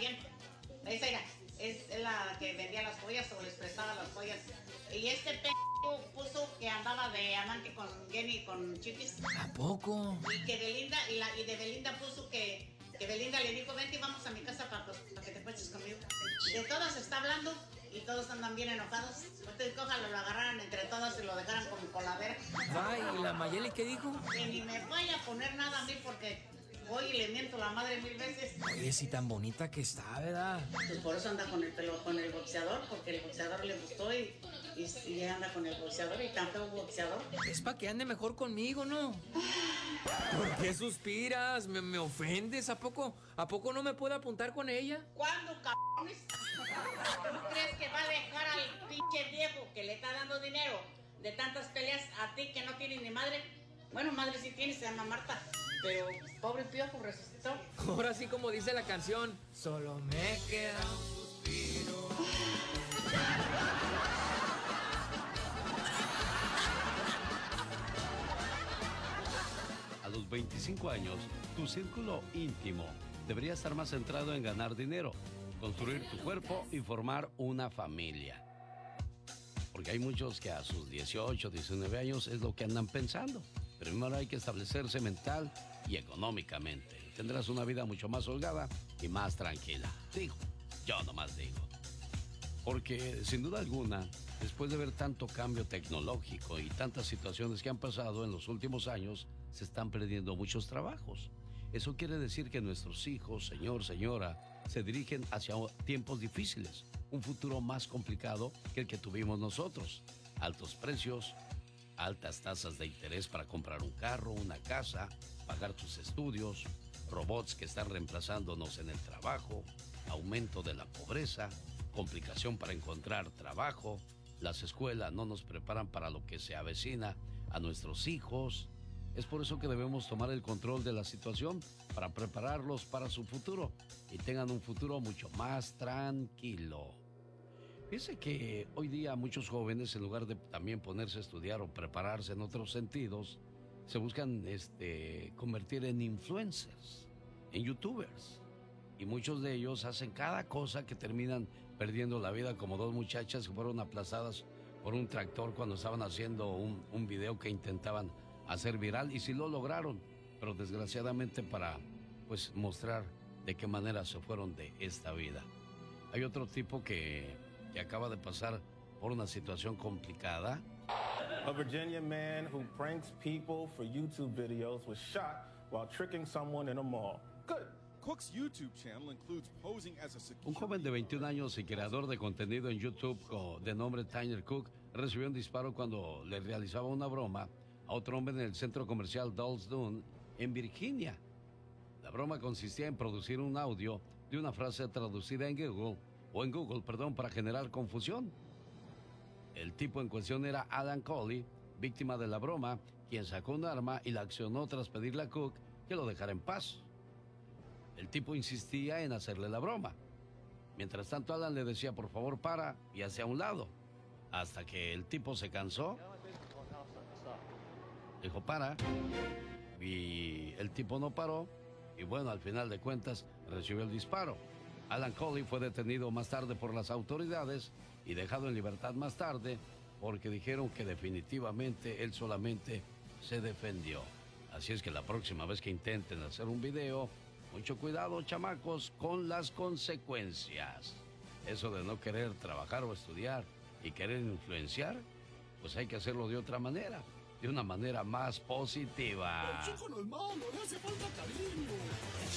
también. Esa era, es la que vendía las joyas o les prestaba las joyas. Y este puso que andaba de amante con Jenny, con Chiquis. ¿A poco? Y que Belinda, y de Belinda puso que Belinda le dijo, vente, vamos a mi casa para que te cuestes conmigo. De todas se está hablando y todos andan bien enojados. Entonces, ojalá lo agarraran entre todas y lo dejaran como coladera. Ay, ¿y la Mayeli qué dijo? Que ni me vaya a poner nada a mí porque voy y le miento la madre 1000 veces. Oye, sí tan bonita que está, ¿verdad? Pues por eso anda con el boxeador, porque el boxeador le gustó y anda con el boxeador y tan feo boxeador. Es para que ande mejor conmigo, ¿no? ¿Por qué suspiras? ¿Me ofendes? ¿A poco no me puedo apuntar con ella? ¿Cuándo, cabrones? ¿Tú crees que va a dejar al pinche viejo que le está dando dinero de tantas peleas a ti que no tienes ni madre? Bueno, madre sí tienes, se llama Marta. Pero pobre piojo resucitó. Ahora sí, como dice la canción, solo me queda un suspiro. A los 25 años, tu círculo íntimo debería estar más centrado en ganar dinero, construir tu cuerpo y formar una familia. Porque hay muchos que a sus 18, 19 años es lo que andan pensando. Primero hay que establecerse mental y económicamente. Tendrás una vida mucho más holgada y más tranquila. Digo, yo nomás digo. Porque sin duda alguna, después de ver tanto cambio tecnológico y tantas situaciones que han pasado en los últimos años, se están perdiendo muchos trabajos. Eso quiere decir que nuestros hijos, señor, señora, se dirigen hacia tiempos difíciles, un futuro más complicado que el que tuvimos nosotros. Altos precios, altas tasas de interés para comprar un carro, una casa, pagar tus estudios, robots que están reemplazándonos en el trabajo, aumento de la pobreza, complicación para encontrar trabajo. Las escuelas no nos preparan para lo que se avecina a nuestros hijos. Es por eso que debemos tomar el control de la situación para prepararlos para su futuro y tengan un futuro mucho más tranquilo. Fíjese que hoy día muchos jóvenes, en lugar de también ponerse a estudiar o prepararse en otros sentidos, se buscan convertir en influencers, en youtubers. Y muchos de ellos hacen cada cosa que terminan perdiendo la vida, como dos muchachas que fueron aplazadas por un tractor cuando estaban haciendo un video que intentaban hacer viral, y sí lo lograron, pero desgraciadamente para mostrar de qué manera se fueron de esta vida. Hay otro tipo que acaba de pasar por una situación complicada. A Virginia man who pranks people for YouTube videos was shot while tricking someone in a mall. Good. Cook's YouTube channel includes posing as a security. Un joven de 21 años y creador de contenido en YouTube de nombre Tyler Cook recibió un disparo cuando le realizaba una broma a otro hombre en el centro comercial Dolls Dune en Virginia. La broma consistía en producir un audio de una frase traducida en Google para generar confusión. El tipo en cuestión era Adam Coley, víctima de la broma, quien sacó un arma y la accionó tras pedirle a Cook que lo dejara en paz. El tipo insistía en hacerle la broma. Mientras tanto, Alan le decía, por favor, para y hacia un lado. Hasta que el tipo se cansó. Dijo, para. Y el tipo no paró. Y bueno, al final de cuentas, recibió el disparo. Alan Coley fue detenido más tarde por las autoridades y dejado en libertad más tarde porque dijeron que definitivamente él solamente se defendió. Así es que la próxima vez que intenten hacer un video, mucho cuidado, chamacos, con las consecuencias. Eso de no querer trabajar o estudiar y querer influenciar, pues hay que hacerlo de otra manera, de una manera más positiva. El chico no es malo, le hace falta cariño.